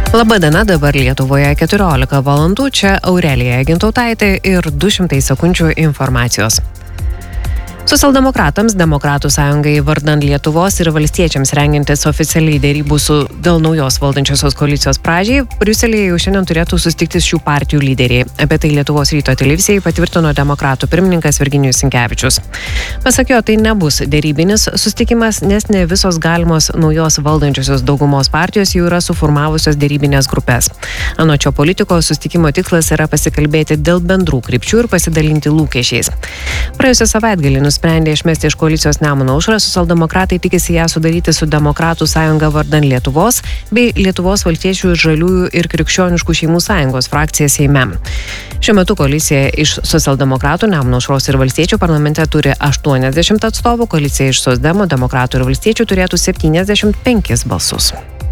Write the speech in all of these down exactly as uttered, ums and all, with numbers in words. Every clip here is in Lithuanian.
Labadiena, dabar Lietuvoje keturiolika valandų, čia Aurelija Gintautaitė ir du šimtai sekundžių informacijos. Socialdemokratams, Demokratų sąjungai vardan Lietuvos ir valstiečiams rengiantis oficialiai dėrybų su dėl naujos valdančiosios koalicijos pradžiai, Briuselyje jau šiandien turėtų susitikti šių partijų lyderiai. Apie tai Lietuvos ryto televizijai patvirtino Demokratų pirmininkas Virginijus Sinkevičius. Pasak jo, tai nebus dėrybinis susitikimas, nes ne visos galimos naujos valdančiosios daugumos partijos jau yra suformavusios dėrybinės grupės. Anot šio politiko, susitikimo tikslas yra pasikalbėti dėl bendrų krypčių ir pasidalinti lūkesčiais. Praėjusią savaitgalį sprendė išmesti iš koalicijos Nemuno aušrą, socialdemokratai tikisi ją sudaryti su Demokratų sąjunga vardan Lietuvos bei Lietuvos valstiečių ir žaliųjų ir krikščioniškų šeimų sąjungos frakcija Seime. Šiuo metu koalicija iš socialdemokratų, Nemuno aušros ir valstiečių parlamente turi aštuoniasdešimt atstovų, koalicija iš Socdemų, Demokratų ir valstiečių turėtų septyniasdešimt penkis balsus.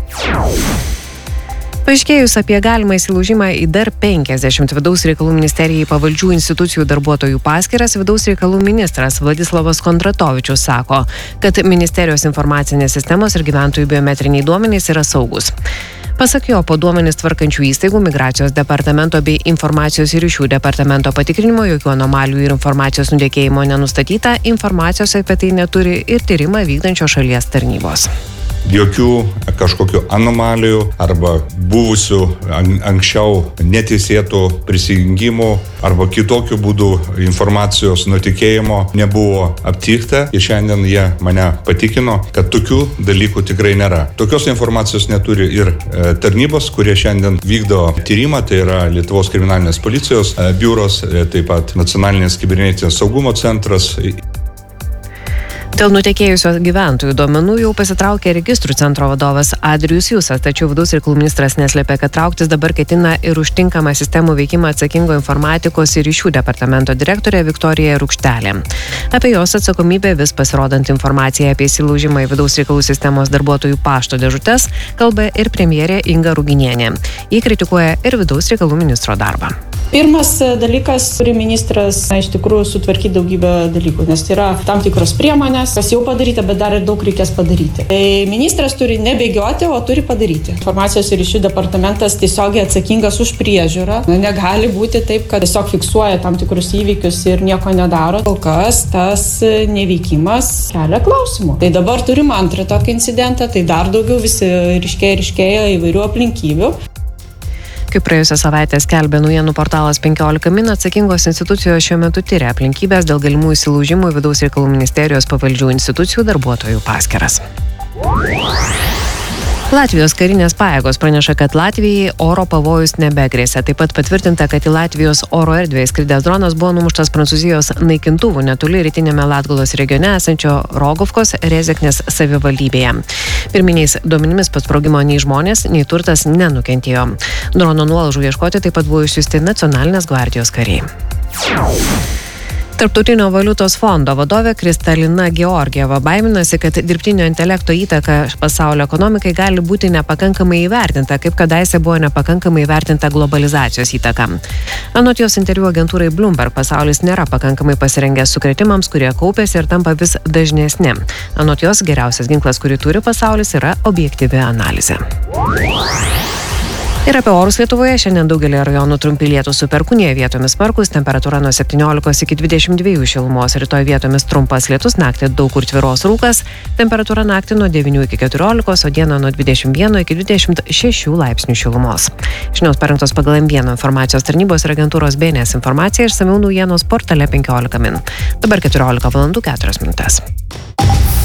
Paaiškėjus apie galimą įsilaužimą į dar penkiasdešimt vidaus reikalų ministerijai pavaldžių institucijų darbuotojų paskiras, vidaus reikalų ministras Vladislavas Kondratovičius sako, kad ministerijos informacinės sistemos ir gyventojų biometriniai duomenys yra saugus. Pasak jo, po duomenis tvarkančių įstaigų, migracijos departamento bei informacijos ir ryšių departamento patikrinimo jokių anomalijų ir informacijos nutekėjimo nenustatyta, informacijos apie tai neturi ir tyrimą vykdančios šalies tarnybos. Jokių kažkokių anomalijų arba buvusių anksčiau neteisėtų prisijungimų arba kitokių būdų informacijos nutekėjimo nebuvo aptikta. Ir šiandien jie mane patikino, kad tokių dalykų tikrai nėra. Tokios informacijos neturi ir tarnybos, kurie šiandien vykdo tyrimą, tai yra Lietuvos kriminalinės policijos biuros, taip pat Nacionalinės kibernetinės saugumo centras. Dėl nutekėjusios gyventojų duomenų jau pasitraukė registrų centro vadovas Adrijus Jusas, tačiau vidaus reikalų ministras neslėpė, kad trauktis dabar ketina ir už tinkamą sistemų veikimą atsakingo informatikos ir ryšių departamento direktorė Viktorija Rukštelė. Apie jos atsakomybę vis pasirodant informaciją apie įsilaužimą į vidaus reikalų sistemos darbuotojų pašto dėžutes kalba ir premjerė Inga Ruginienė. Ji kritikuoja ir vidaus reikalų ministro darbą. Pirmas dalykas, turi ministras iš tikrųjų sutvarkyti daugybę dalykų, nes tai yra tam tikros priemonės, kas jau padaryta, bet dar ir daug reikės padaryti. Tai ministras turi nebėgioti, o turi padaryti. Informacijos ir ryšių departamentas tiesiogiai atsakingas už priežiūrą. Negali būti taip, kad tiesiog fiksuoja tam tikrus įvykius ir nieko nedaro. Kol kas tas neveikimas kelia klausimų. Tai dabar turim antrą tokį incidentą, tai dar daugiau visi ryškėja ryškėja įvairių aplinkybių. Kaip praėjusią savaitę skelbė naujienų portalas penkiolika min, atsakingos institucijos šiuo metu tyria aplinkybės dėl galimų įsilaužimų į vidaus reikalų ministerijos pavaldžių institucijų darbuotojų paskiras. Latvijos karinės pajėgos praneša, kad Latvijai oro pavojus nebegrėsia. Taip pat patvirtinta, kad į Latvijos oro erdvę įskridęs dronas buvo numuštas Prancūzijos naikintuvų netoli rytiniame Latgalos regione esančio Rogovkos Rezeknės savivaldybėje. Pirminiais duomenimis po sprogimo nei žmonės, nei turtas nenukentėjo. Drono nuolaužų ieškoti taip pat buvo išsiųsti Nacionalinės gvardijos kariai. Tarptautinio valiutos fondo vadovė Kristalina Georgieva baiminasi, kad dirbtinio intelekto įtaka pasaulio ekonomikai gali būti nepakankamai įvertinta, kaip kadaise buvo nepakankamai įvertinta globalizacijos įtaka. Anot jos interviu agentūrai Bloomberg, pasaulis nėra pakankamai pasirengęs sukrėtimams, kurie kaupėsi ir tampa vis dažnesni. Anot jos, geriausias ginklas, kurį turi pasaulis, yra objektyvi analizė. Ir apie orus Lietuvoje šiandien daugelį rajonų trumpi lietūs su perkūnija, vietomis smarkūs, temperatūra nuo septyniolikos iki dvidešimt dviejų šilumos, rytoj vietomis trumpas lietus, naktį daug kur tvyros rūkas, temperatūra naktį nuo devynių iki keturiolikos, o dieną nuo dvidešimt vieno iki dvidešimt šešių laipsnių šilumos. Žinios parengtos pagal M vienas informacijos tarnybos ir agentūros B N S informacija, išsamiau naujienos portale penkiolika min. Dabar keturiolika valandų keturios minutės.